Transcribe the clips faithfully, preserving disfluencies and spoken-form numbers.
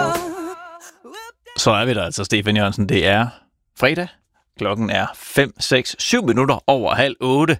Så er vi der altså, Stefan Jørgensen. Det er fredag. Klokken er fem, seks, syv minutter over halv otte.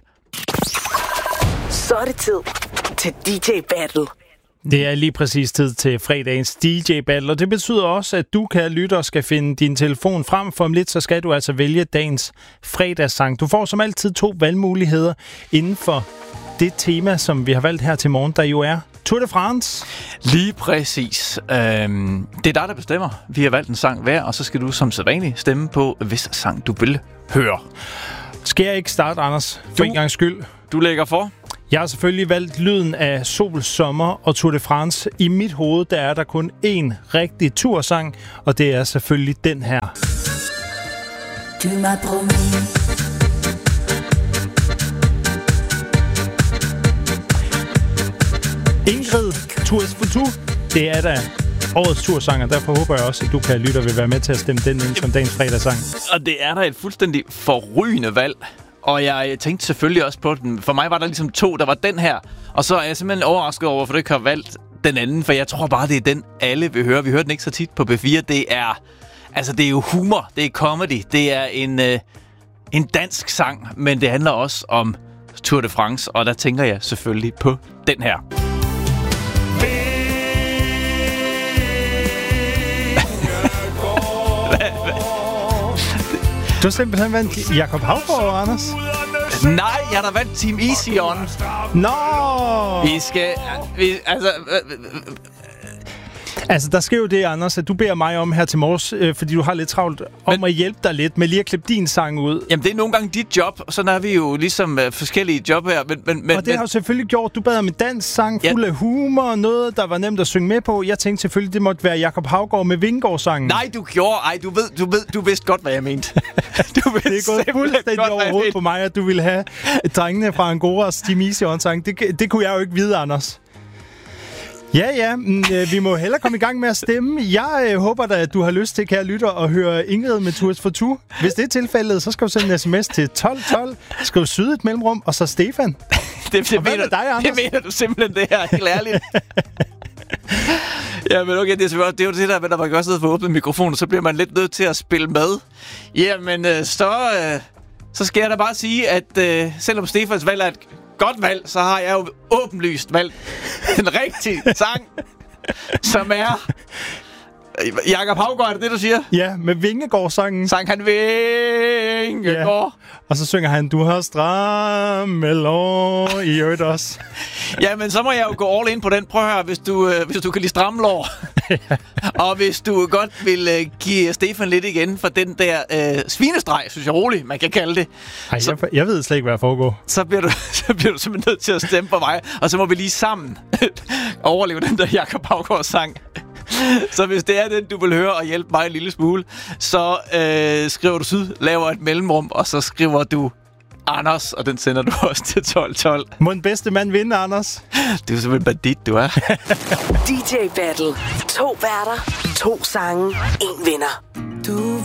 Så er det tid til D J Battle. Det er lige præcis tid til fredagens D J Battle, og det betyder også, at du, kære lytter, skal finde din telefon frem. For om lidt, så skal du altså vælge dagens fredagssang. Du får som altid to valgmuligheder inden for det tema, som vi har valgt her til morgen, der jo er Tour de France. Lige præcis. Øhm, det er dig, der bestemmer. Vi har valgt en sang hver, og så skal du som sædvanligt stemme på, hvis sang du vil høre. Skal jeg ikke starte, Anders, for Du- en gang skyld? Du lægger for. Jeg har selvfølgelig valgt lyden af Sol, Sommer og Tour de France. I mit hoved, der er der kun én rigtig tursang, og det er selvfølgelig den her. Tu m'as promis. Ingrid, Tours Futur, det er da årets tursang, og derfor håber jeg også, at du, kan lytte og vil være med til at stemme den ind som dagens fredagssang. Og det er da et fuldstændig forrygende valg. Og jeg tænkte selvfølgelig også på den. For mig var der ligesom to, der var den her. Og så er jeg simpelthen overrasket over, for du ikke har valgt den anden. For jeg tror bare, det er den, alle vil høre. Vi hører den ikke så tit på B fire. Det er, altså, det er jo humor. Det er comedy. Det er en, øh, en dansk sang. Men det handler også om Tour de France. Og der tænker jeg selvfølgelig på den her. Du har simpelthen valgt Jakob Haugaard, Anders. Nej, jeg har da valgt Team Easy On. Nå! Vi skal... Vi, altså... Øh, øh, Altså, der sker jo det, Anders, at du beder mig om her til morges, øh, fordi du har lidt travlt, om Men- at hjælpe dig lidt med lige at klippe din sang ud. Jamen, det er nogle gange dit job, og sådan er vi jo ligesom øh, forskellige job her. Men, men, men, Og det har jo selvfølgelig gjort, du bad om en dansk sang Ja. fuld af humor, noget, der var nemt at synge med på. Jeg tænkte selvfølgelig, det måtte være Jakob Haugaard med Vingård-sangen. Nej, du gjorde... Ej, du ved, du ved, du vidste godt, hvad jeg mente. Du vidste Det er gået fuldstændig over hovedet på mig, at du ville have drengene fra Angoras Team Easy On-sang. Det, det kunne jeg jo ikke vide, Anders. Ja, ja, mm, øh, vi må hellere komme i gang med at stemme. Jeg øh, håber da, at du har lyst til, kære lytter, at høre Ingrid med Tours Futur. Hvis det er tilfældet, så skal du sende en sms til tolv tolv, skriv syd et mellemrum, og så Stefan. Det, det, Og hvad mener, med dig, Anders? det mener du simpelthen, det her. Helt ærligt. Ja, men okay, det er, selvfølgelig- det er jo det der, med, når man gør sidde for åbnet mikrofonen, så bliver man lidt nødt til at spille med. Jamen, øh, så, øh, så skal jeg da bare sige, at øh, selvom Stefans valg er et godt valg, så har jeg jo åbenlyst valgt den rigtige sang, som er... Jakob Haugaard, er det det, du siger? Ja, med Vingegård-sangen. Sang han Vingegård. Og så synger han, du har stramme lår i øvrigt også. Ja, men så må jeg jo gå all in på den. Prøv at høre, hvis du, øh, hvis du kan lide stramme lår. Og hvis du godt vil øh, give Stefan lidt igen for den der øh, svinestreg, synes jeg roligt, man kan kalde det. Ej, Så- jeg, jeg ved slet ikke, hvad der foregår. Så bliver, du, så bliver du simpelthen nødt til at stemme på mig. Og så må vi lige sammen overleve den der Jakob Haugaard sang. Så hvis det er den, du vil høre og hjælpe mig en lille smule, så øh, skriver du syd, laver et mellemrum, og så skriver du Anders, og den sender du også til tolv tolv. Må den bedste mand vinde, Anders? Det er jo simpelthen bandit, du er. D J Battle. To værter. To sange. En vinder. Du